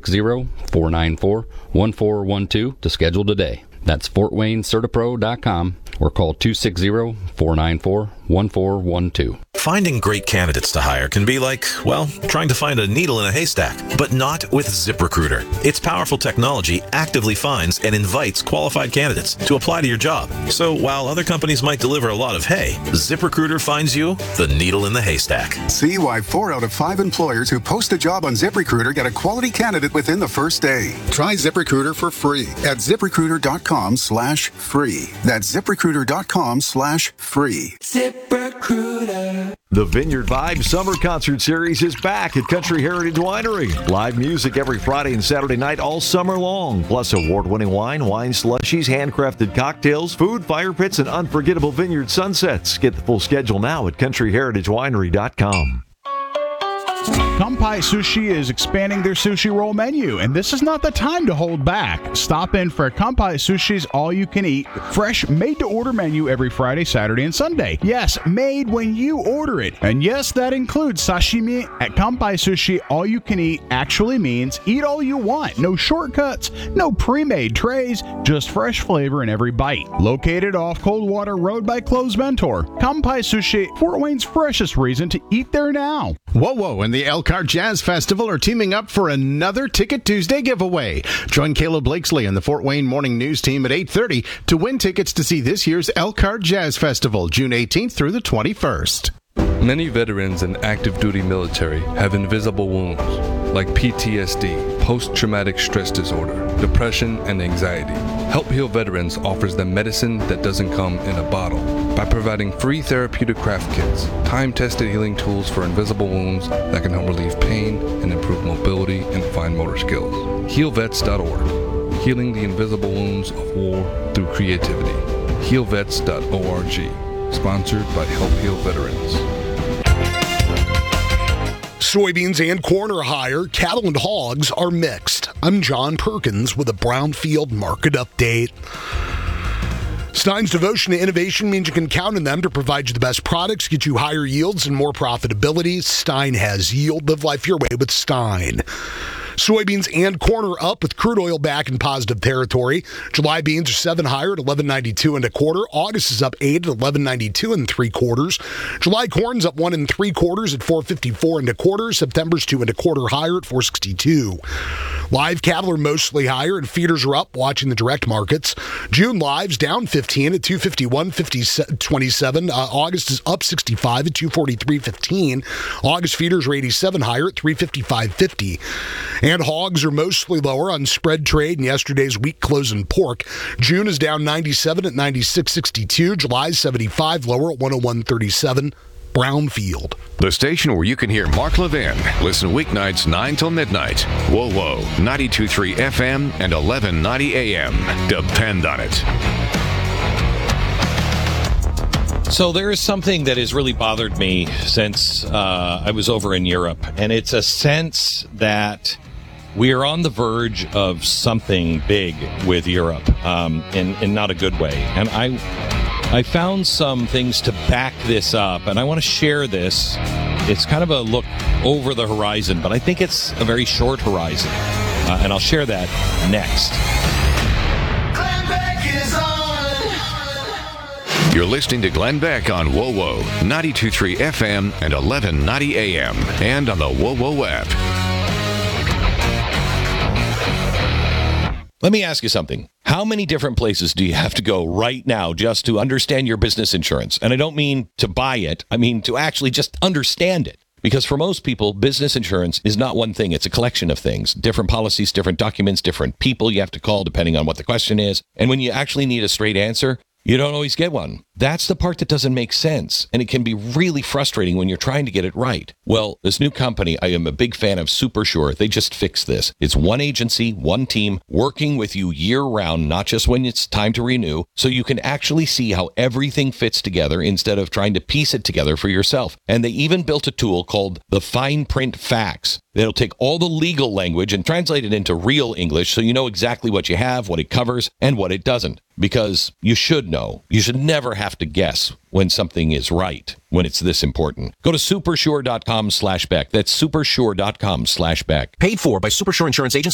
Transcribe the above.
260-494-1412 to schedule today. That's FortWayneCertipro.com or call 260-494-1412. Finding great candidates to hire can be like, well, trying to find a needle in a haystack, but not with ZipRecruiter. Its powerful technology actively finds and invites qualified candidates to apply to your job. So while other companies might deliver a lot of hay, ZipRecruiter finds you the needle in the haystack. See why 4 out of 5 employers who post a job on ZipRecruiter get a quality candidate within the first day. Try ZipRecruiter for free at ZipRecruiter.com/free. That's ZipRecruiter.com/free. ZipRecruiter. The Vineyard Vibe Summer Concert Series is back at Country Heritage Winery. Live music every Friday and Saturday night all summer long. Plus award-winning wine slushies, handcrafted cocktails, food, fire pits, and unforgettable vineyard sunsets. Get the full schedule now at countryheritagewinery.com. Kampai Sushi is expanding their sushi roll menu, and this is not the time to hold back. Stop in for Kampai Sushi's all-you-can-eat, fresh, made-to-order menu every Friday, Saturday, and Sunday. Yes, made when you order it. And yes, that includes sashimi. At Kampai Sushi, all-you-can-eat actually means eat all you want. No shortcuts, no pre-made trays, just fresh flavor in every bite. Located off Coldwater Road by Cloves Mentor, Kampai Sushi, Fort Wayne's freshest reason to eat there now. Whoa, and the Elkhart Jazz Festival are teaming up for another Ticket Tuesday giveaway. Join Caleb Blakesley and the Fort Wayne Morning News team at 8:30 to win tickets to see this year's Elkhart Jazz Festival, June 18th through the 21st. Many veterans in active duty military have invisible wounds, like PTSD, post-traumatic stress disorder, depression, and anxiety. Help Heal Veterans offers them medicine that doesn't come in a bottle by providing free therapeutic craft kits, time-tested healing tools for invisible wounds that can help relieve pain and improve mobility and fine motor skills. HealVets.org, healing the invisible wounds of war through creativity. HealVets.org, sponsored by Help Heal Veterans. Soybeans and corn are higher. Cattle and hogs are mixed. I'm John Perkins with a Brownfield market update. Stein's devotion to innovation means you can count on them to provide you the best products, get you higher yields and more profitability. Stein has yield. Live life your way with Stein. Soybeans and corn are up with crude oil back in positive territory. July beans are 7 higher at $11.92 1/4. August is up 8 at $11.92 3/4. July corn's up 1 3/4 at $4.54 1/4. September's 2 1/4 higher at $4.62. Live cattle are mostly higher and feeders are up, watching the direct markets. June live's down 15 at $251.27. August is up 65 at $243.15. August feeders are 87 higher at $355.50. And hogs are mostly lower on spread trade in yesterday's week closing pork. June is down 97 at 96.62. July's 75 lower at 101.37. Brownfield. The station where you can hear Mark Levin. Listen weeknights 9 till midnight. Whoa, 92.3 FM and 1190 AM. Depend on it. So there is something that has really bothered me since I was over in Europe, and it's a sense that we are on the verge of something big with Europe, in not a good way. And I found some things to back this up, and I want to share this. It's kind of a look over the horizon, but I think it's a very short horizon, and I'll share that next. You're listening to Glenn Beck on WoWo, 92.3 FM and 1190 AM, and on the WoWo app. Let me ask you something. How many different places do you have to go right now just to understand your business insurance? And I don't mean to buy it. I mean to actually just understand it. Because for most people, business insurance is not one thing. It's a collection of things. Different policies, different documents, different people you have to call depending on what the question is. And when you actually need a straight answer, you don't always get one. That's the part that doesn't make sense, and it can be really frustrating when you're trying to get it right. Well, this new company, I am a big fan of SuperSure. They just fixed this. It's one agency, one team, working with you year-round, not just when it's time to renew, so you can actually see how everything fits together instead of trying to piece it together for yourself. And they even built a tool called the Fine Print Facts. It'll take all the legal language and translate it into real English so you know exactly what you have, what it covers, and what it doesn't. Because you should know. You should never have to guess when something is right, when it's this important. Go to supersure.com/Beck. That's supersure.com/Beck. Paid for by Supersure Insurance Agency.